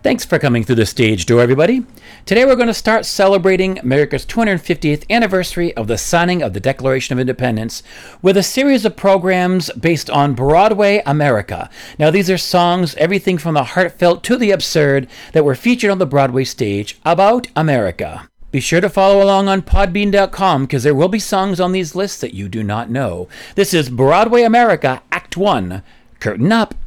Thanks for coming through the stage door, everybody. Today we're going to start celebrating America's 250th anniversary of the signing of the Declaration of Independence with a series of programs based on Broadway America. Now, these are songs, everything from the heartfelt to the absurd, that were featured on the Broadway stage about America. Be sure to follow along on Podbean.com because there will be songs on these lists that you do not know. This is Broadway America, Act 1, Curtain Up.